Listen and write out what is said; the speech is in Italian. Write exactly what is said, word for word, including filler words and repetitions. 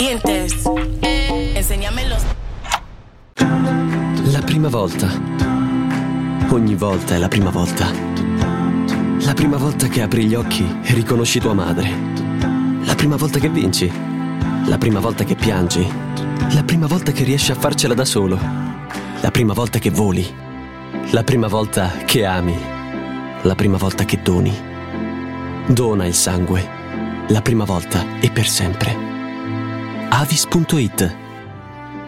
dientes. Enséñamelos. La prima volta. Ogni volta è la prima volta. La prima volta che apri gli occhi e riconosci tua madre. La prima volta che vinci. La prima volta che piangi. La prima volta che riesci a farcela da solo. La prima volta che voli. La prima volta che ami. La prima volta che doni. Dona il sangue. La prima volta e per sempre. Avis punto it